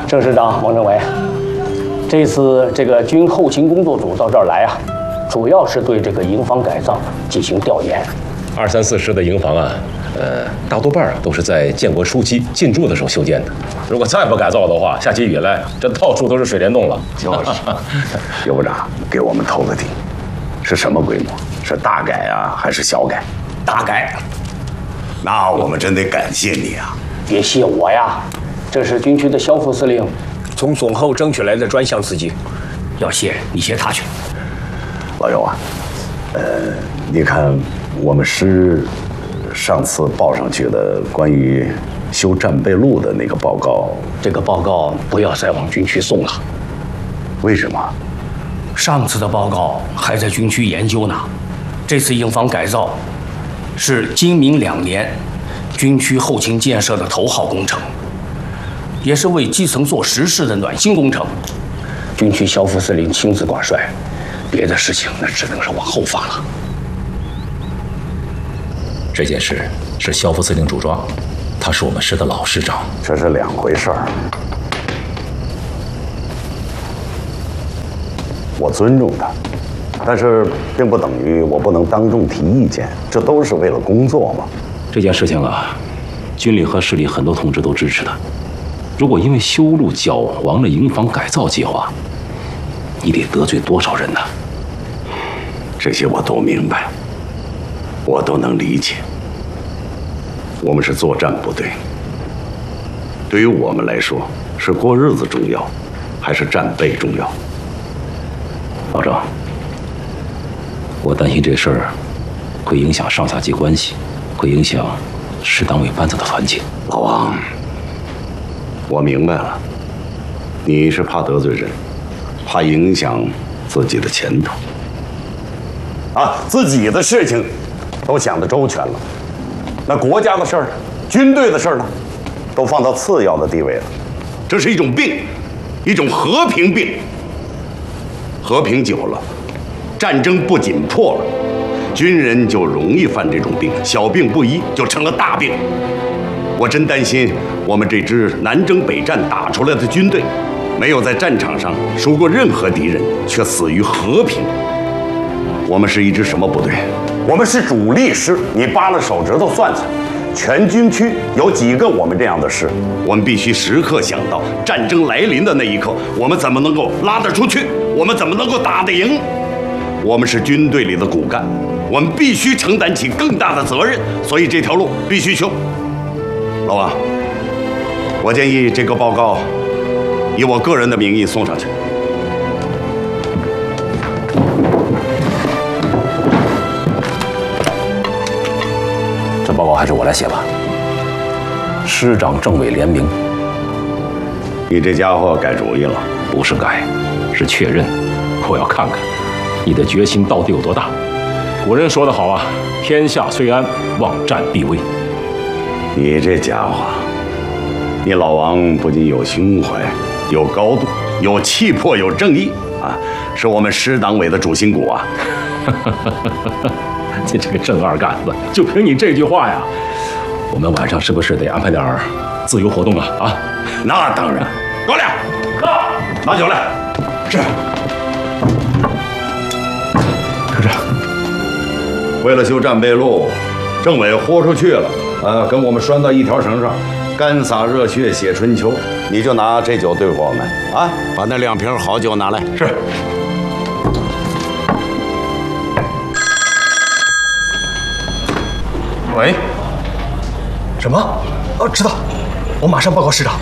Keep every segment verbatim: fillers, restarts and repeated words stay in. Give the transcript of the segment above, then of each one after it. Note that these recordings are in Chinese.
郑师长、王政委，这次这个军后勤工作组到这儿来啊，主要是对这个营房改造进行调研。 二三四师的营房啊，呃，大多半啊都是在建国初期进驻的时候修建的。如果再不改造的话，下起雨来，这到处都是水帘洞了。 就是，刘部长给我们透个底，是什么规模？是大改啊，还是小改？ 大改。 那我们真得感谢你啊！ 别谢我呀，这是军区的萧副司令从总后争取来的专项资金，要谢你谢他去。 老尤啊，呃，你看我们师上次报上去的关于修战备路的那个报告， 这个报告不要再往军区送了。 为什么？ 上次的报告还在军区研究呢，这次营房改造是今明两年军区后勤建设的头号工程，也是为基层做实事的暖心工程。军区萧副司令亲自挂帅，别的事情那只能是往后放了。 这件事是萧副司令主抓，他是我们师的老师长， 这是两回事儿。我尊重他，但是并不等于我不能当众提意见，这都是为了工作嘛。 这件事情啊，军里和市里很多同志都支持他。如果因为修路搅黄了营房改造计划，你得得罪多少人呢？ 这些我都明白，我都能理解。我们是作战部队，对于我们来说，是过日子重要，还是战备重要？ 老郑，我担心这事儿会影响上下级关系，会影响市党委班子的团结。 老王，我明白了，你是怕得罪人，怕影响自己的前途。啊，自己的事情都想得周全了，那国家的事儿、军队的事儿呢，都放到次要的地位了。这是一种病，一种和平病。和平久了，战争不紧迫了，军人就容易犯这种病，小病不医就成了大病。我真担心我们这支南征北战打出来的军队，没有在战场上输过任何敌人，却死于和平。我们是一支什么部队？我们是主力师，你扒了手指头算算，全军区有几个我们这样的师？我们必须时刻想到战争来临的那一刻，我们怎么能够拉得出去？我们怎么能够打得赢？我们是军队里的骨干，我们必须承担起更大的责任，所以这条路必须修。老王，我建议这个报告以我个人的名义送上去。 这报告还是我来写吧。师长政委联名。 你这家伙改主意了？ 不是改，是确认。我要看看你的决心到底有多大。古人说得好啊，天下虽安，望战必危。 你这家伙，你老王不仅有胸怀，有高度，有气魄，有正义啊，是我们师党委的主心骨啊。 你这个正二杆子，就凭你这句话呀，我们晚上是不是得安排点自由活动啊？啊， 那当然。高亮，拿酒来。是。 科长， 为了修战备路，政委豁出去了，呃，跟我们拴到一条绳上，干洒热血写春秋。你就拿这酒对付我们啊！把那两瓶好酒拿来。 是。 喂，什么？哦，知道，我马上报告师长。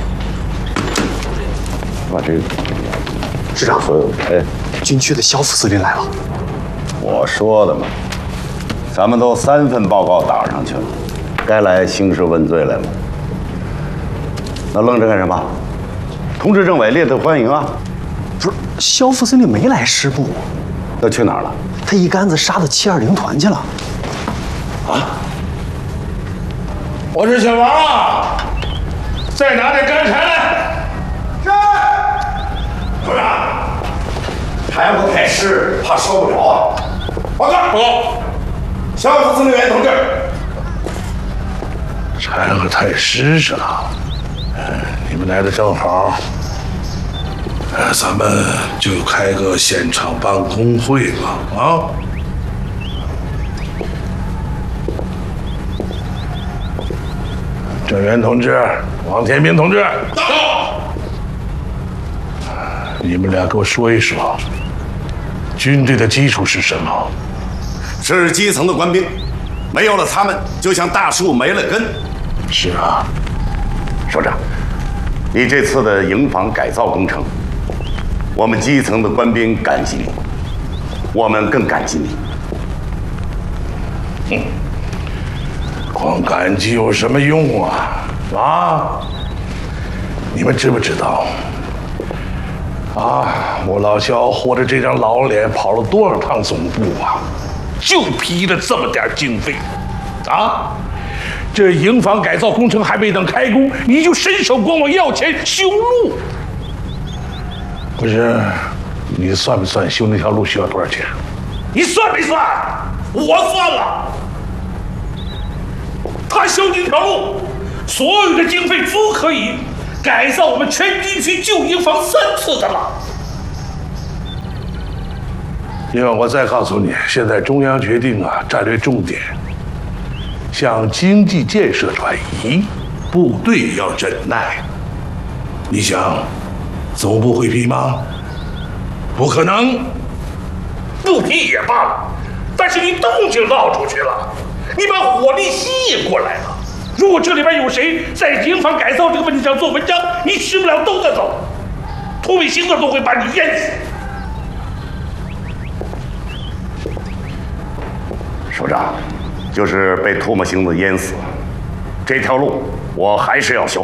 把这个， 师长， 所有哎， 军区的萧副司令来了。 我说的嘛，咱们都三份报告打上去了，该来兴师问罪来了。那愣着干什么？通知政委列队欢迎啊！ 不是，萧副司令没来师部， 那去哪儿了？ 他一竿子杀到七二零团去了。 啊！ 我是小王啊，再拿点干柴来。是。组长，柴火太湿，怕烧不着啊。报告。报告。萧副司令员同志。柴火太湿是吧？嗯，你们来的正好， 呃，咱们就开个现场办公会吧，啊！郑源同志，王天明同志，到！你们俩给我说一说，军队的基础是什么？ 是基层的官兵，没有了他们，就像大树没了根。 是啊， 首长，你这次的营房改造工程，我们基层的官兵感激你，我们更感激你。 嗯，光感激有什么用啊？啊！你们知不知道？啊，我老肖活着这张老脸跑了多少趟总部啊？就批了这么点经费，啊！这营房改造工程还没等开工，你就伸手管我要钱修路？不是，你算没算修那条路需要多少钱？你算没算？我算了。他修这条路，所有的经费足可以改造我们全军区旧营房三次的了。另外，我再告诉你，现在中央决定啊，战略重点向经济建设转移，部队要忍耐。你想，总部会批吗？不可能。不批也罢了，但是你动静闹出去了，你把火力吸引过来了。如果这里边有谁在营房改造这个问题上做文章，你吃不了兜着走，土匪星子都会把你淹死。 首长，就是被唾沫星子淹死，这条路我还是要修。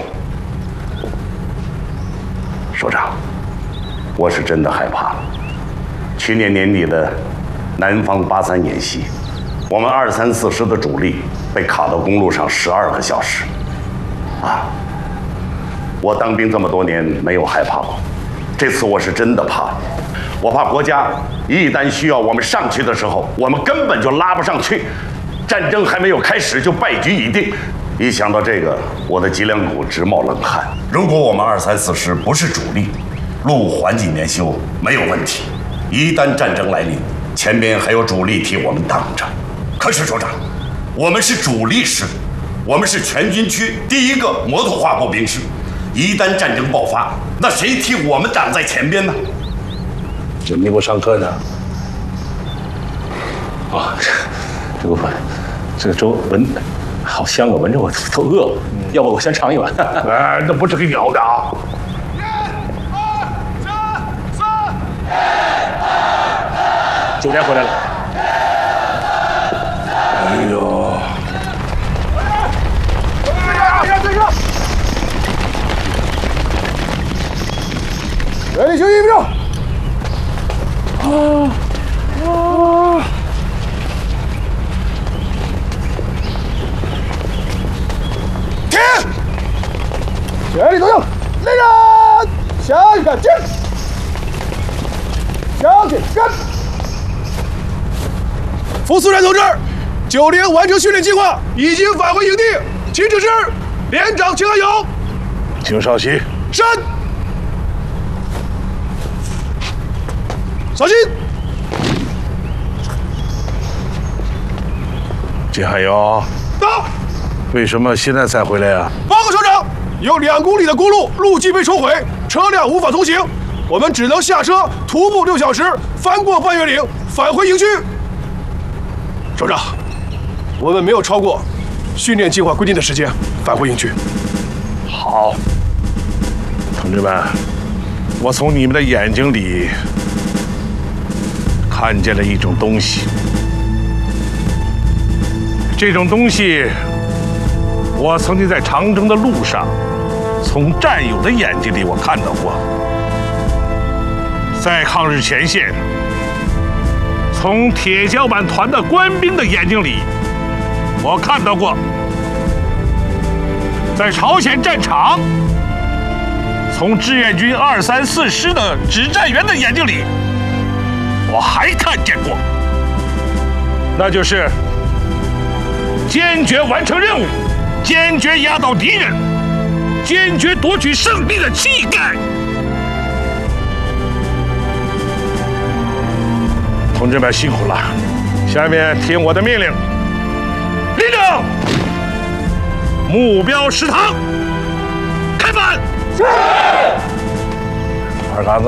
首长，我是真的害怕了。去年年底的南方八三演习，我们二三四师的主力被卡到公路上十二个小时。啊！我当兵这么多年没有害怕过，这次我是真的怕了。我怕国家一旦需要我们上去的时候，我们根本就拉不上去，战争还没有开始就败局已定。一想到这个，我的脊梁骨直冒冷汗。如果我们二三四师不是主力，路缓几年修没有问题。一旦战争来临，前边还有主力替我们挡着。可是首长，我们是主力师，我们是全军区第一个摩托化步兵师。一旦战争爆发，那谁替我们挡在前边呢？ 怎么你给我上课呢？ 啊，这个这个粥闻好香啊，闻着我都饿了。要不我先尝一碗？ 哎，那不是给咬的啊！ 九连回来了。 哎呦！ 原地休息一分钟。啊啊！停！全力左右，来人！向前进，向前跟。副司令同志，九连完成训练计划，已经返回营地，请指示连长请安有。 请稍息。 是。小心！ 金海友， 到。 为什么现在才回来啊？ 报告首长，有两公里的公路路基被冲毁，车辆无法通行，我们只能下车徒步六小时，翻过半月岭，返回营区。首长，我们没有超过训练计划规定的时间返回营区。 好，同志们，我从你们的眼睛里看见了一种东西，这种东西，我曾经在长征的路上，从战友的眼睛里我看到过，在抗日前线，从铁脚板团的官兵的眼睛里，我看到过，在朝鲜战场，从志愿军二三四师的指战员的眼睛里，我还看见过，那就是坚决完成任务，坚决压倒敌人，坚决夺取胜利的气概。 同志们辛苦了，下面听我的命令，立正，目标食堂，开饭。是。二嘎子，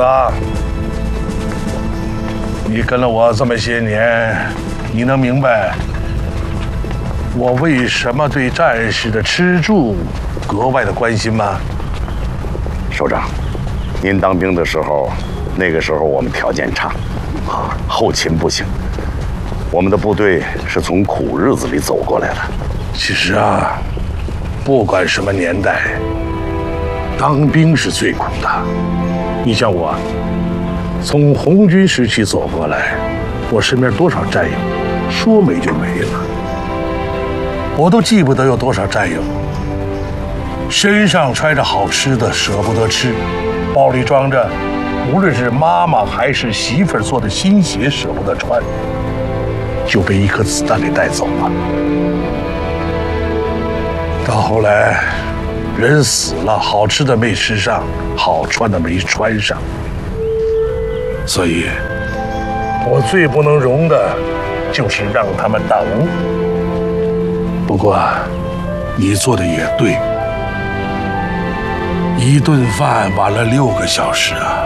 你跟了我这么些年，你能明白我为什么对战士的吃住格外的关心吗？首长，您当兵的时候，那个时候我们条件差，啊，后勤不行，我们的部队是从苦日子里走过来的。其实啊，不管什么年代，当兵是最苦的。你像我，从红军时期走过来，我身边多少战友，说没就没了，我都记不得有多少战友身上揣着好吃的舍不得吃，包里装着无论是妈妈还是媳妇儿做的新鞋舍不得穿，就被一颗子弹给带走了。到后来人死了，好吃的没吃上，好穿的没穿上，所以我最不能容的就是让他们耽误。不过你做的也对，一顿饭晚了六个小时啊，